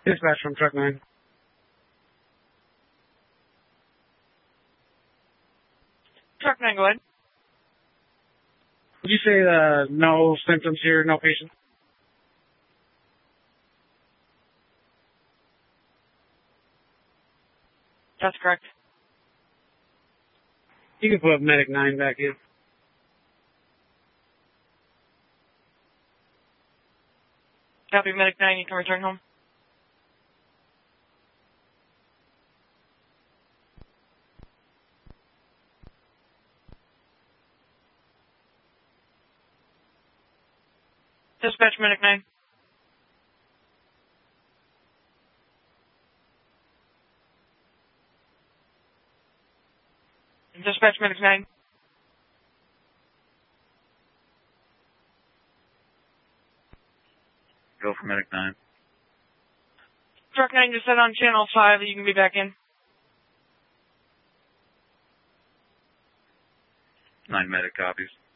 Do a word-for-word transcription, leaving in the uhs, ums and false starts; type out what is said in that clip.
Dispatch from Truck nine. Truck nine, go ahead. Did you say uh, no symptoms here, no patient? That's correct. You can put Medic nine back in. Copy, Medic nine, you can return home. Dispatch, Medic nine. Dispatch, Medic nine. Go for Medic nine. Truck nine just said on channel five that you can be back in. nine Medic copies.